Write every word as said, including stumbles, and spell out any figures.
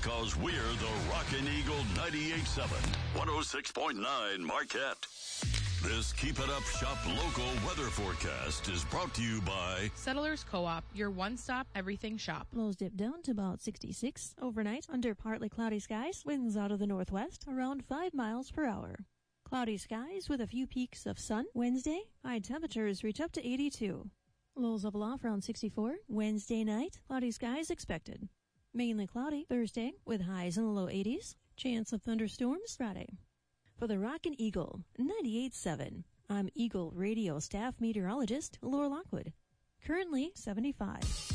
because we're the Rockin' Eagle ninety-eight point seven, one oh six point nine Marquette. This Keep It Up Shop local weather forecast is brought to you by Settlers Co-op, your one-stop everything shop. Lows dip down to about sixty-six overnight under partly cloudy skies. Winds out of the northwest around five miles per hour. Cloudy skies with a few peaks of sun. Wednesday, high temperatures reach up to eighty-two. Lows level off around sixty-four. Wednesday night, cloudy skies expected. Mainly cloudy Thursday with highs in the low eighties. Chance of thunderstorms Friday. For the Rockin' Eagle ninety-eight point seven, I'm Eagle Radio staff meteorologist Laura Lockwood. Currently seventy-five.